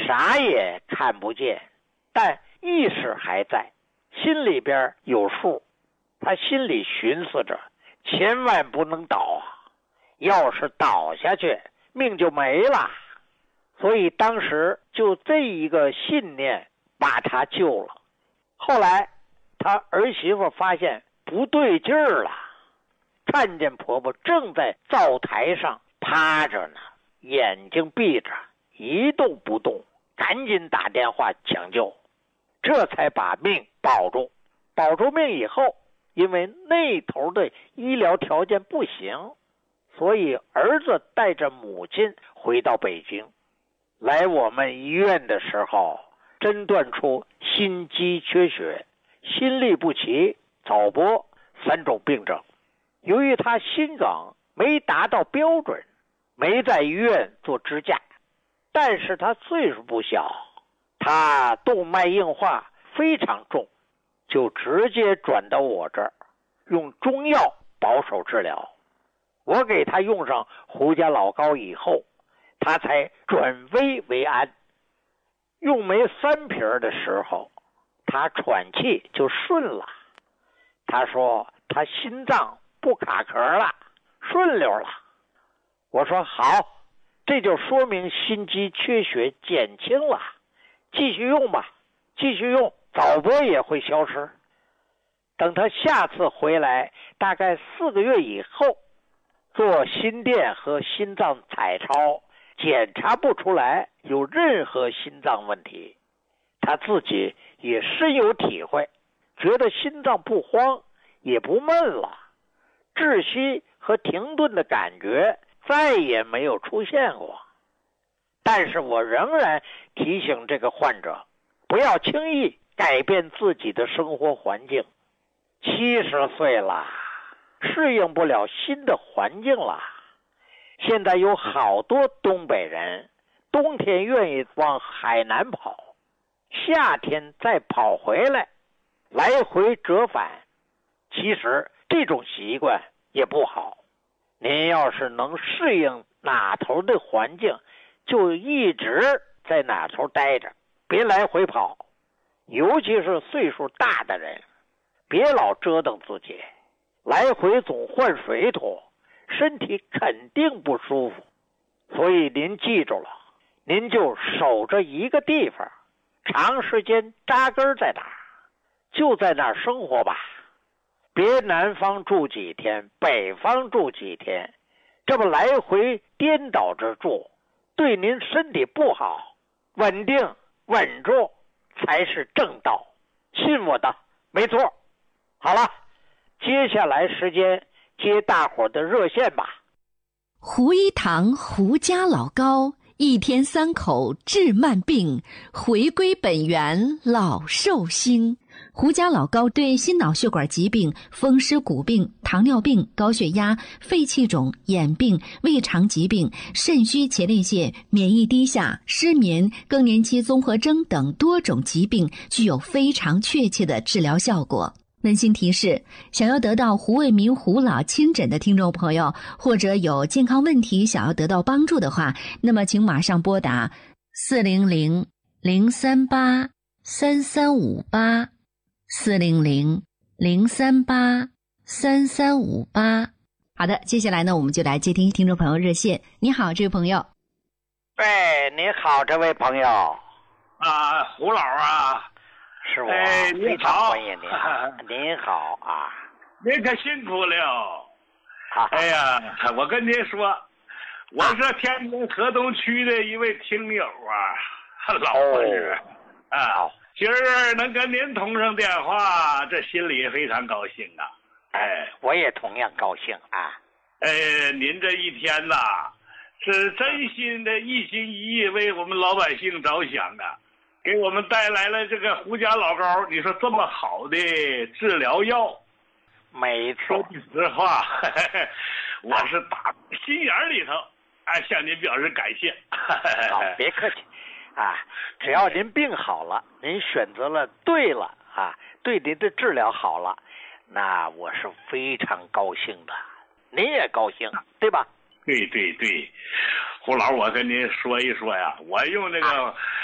啥也看不见，但意识还在，心里边有数。他心里寻思着，千万不能倒啊！要是倒下去，命就没了。所以当时就这一个信念把他救了。后来他儿媳妇发现不对劲儿了，看见婆婆正在灶台上趴着呢，眼睛闭着，一动不动，赶紧打电话抢救，这才把命保住。保住命以后，因为那头的医疗条件不行，所以儿子带着母亲回到北京。来我们医院的时候，诊断出心肌缺血、心律不齐、早搏3种病症。由于他心脏没达到标准，没在医院做支架，但是他岁数不小，他动脉硬化非常重，就直接转到我这儿，用中药保守治疗。我给他用上胡家老膏以后，他才转危为安。用没3瓶的时候，他喘气就顺了。他说他心脏不卡壳了，顺溜了。我说好，这就说明心肌缺血减轻了，继续用吧，继续用，早搏也会消失。等他下次回来，大概4个月以后，做心电和心脏彩超，检查不出来有任何心脏问题。他自己也深有体会，觉得心脏不慌，也不闷了，窒息和停顿的感觉再也没有出现过。但是我仍然提醒这个患者，不要轻易改变自己的生活环境。70岁了，适应不了新的环境了。现在有好多东北人，冬天愿意往海南跑，夏天再跑回来，来回折返。其实这种习惯也不好。您要是能适应哪头的环境，就一直在哪头待着，别来回跑。尤其是岁数大的人，别老折腾自己，来回总换水土，身体肯定不舒服。所以您记住了，您就守着一个地方，长时间扎根在哪儿，就在那儿生活吧。别南方住几天，北方住几天，这么来回颠倒着住，对您身体不好。稳定稳住才是正道，信我的，没错。好了，接下来时间接大伙的热线吧。 胡一堂胡家老膏，1天3口治慢病，回归本源老寿星。胡家老膏对心脑血管疾病、风湿骨病、糖尿病、高血压、肺气肿、眼病、胃肠疾病、肾虚前列腺、免疫低下、失眠、更年期综合征等多种疾病具有非常确切的治疗效果。温馨提示，想要得到胡卫民胡老亲诊的听众朋友，或者有健康问题想要得到帮助的话，那么请马上拨打400-038-3358 400-038-3358。好的，接下来呢，我们就来接听听众朋友热线。你好，这位朋友。 喂，你好，这位朋友。 啊，胡老啊， 是我， 你好， 欢迎您。您好啊， 您可辛苦了。 哎呀，我跟您说，我是天津河东区的一位听友啊，老朋友啊。今儿能跟您通上电话，这心里非常高兴啊！哎， 我也同样高兴啊！ 您这一天呐，是真心的一心一意为我们老百姓着想啊，给我们带来了这个胡家老膏。你说这么好的治疗药， 没错。 说句实话，我是打心眼里头，向您表示感谢。 好，别客气。只要您病好了，您选择了对了对您的治疗好了，那我是非常高兴的，您也高兴，对吧？ 对，胡老，我跟您说一说呀，我用这个